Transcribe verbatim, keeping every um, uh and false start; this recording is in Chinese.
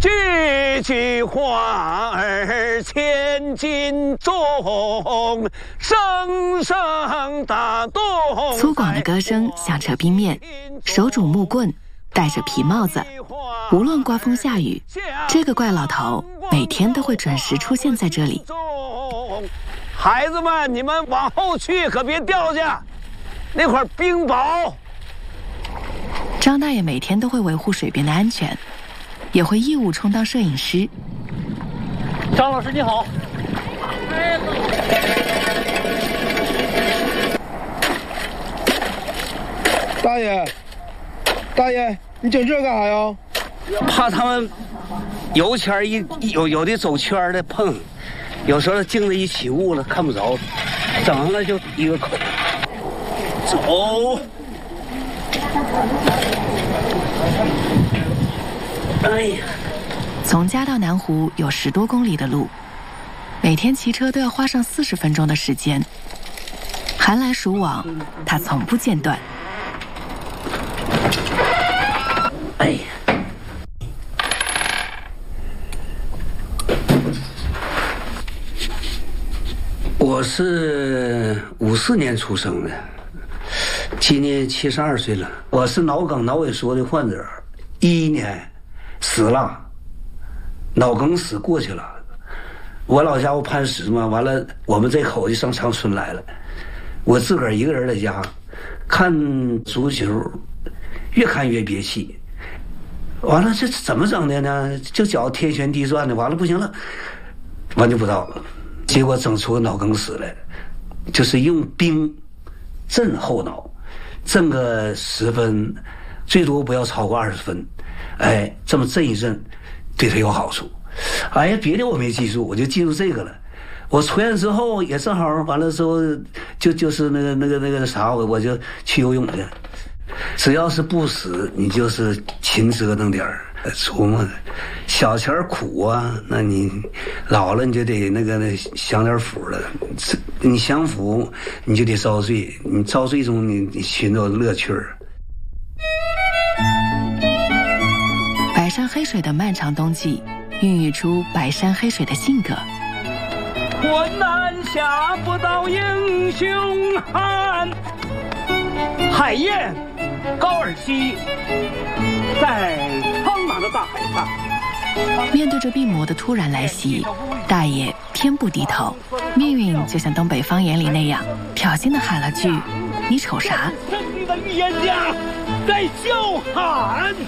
句句话儿千斤重，声声打动。 粗犷的歌声响彻冰面，手拄木棍，戴着皮帽子，无论刮风下雨，这个怪老头每天都会准时出现在这里。 孩子们，你们往后去，可别掉下，那块冰雹。 张大爷每天都会维护水边的安全，也会义务充当摄影师。 张老师你好。 大爷，大爷，你整这干啥呀？ 怕他们油签一有有的走圈的碰，有时候镜子一起雾了看不着，整上了就一个口。走。哎呀， 从家到南湖有十多公里的路，每天骑车都要花上四十分钟的时间。寒来暑往，他从不间断。 哎呀，我是五四年出生的，今年七十二岁了。我是脑梗脑萎缩的患者，一一年死了，脑梗死过去了。我老家我磐石嘛，完了我们这口就上长春来了。我自个儿一个人在家看足球，越看越憋气。完了这怎么整的呢？就觉天旋地转的，完了不行了，完就不知道了。结果整出个脑梗死来，就是用冰震后脑，震个十分，最多不要超过二十分。哎，这么震一震，对他有好处。哎呀，别的我没记住，我就记住这个了。我出院之后也正好完了之后，就就是那个那个那个啥，我我就去游泳去了。只要是不死，你就是勤折腾点儿，琢磨小钱苦啊，那你老了你就得那个那享点福了。你享福，你就得遭罪，你遭罪中你你寻找乐趣儿。 白山黑水的漫长冬季，孕育出白山黑水的性格。 我南下不到英雄汉，海燕高尔基在苍茫的大海上。 面对着病魔的突然来袭，大爷偏不低头。命运就像东北方言里那样，挑衅地喊了句：“你瞅啥？” 胜利的预言家在叫喊。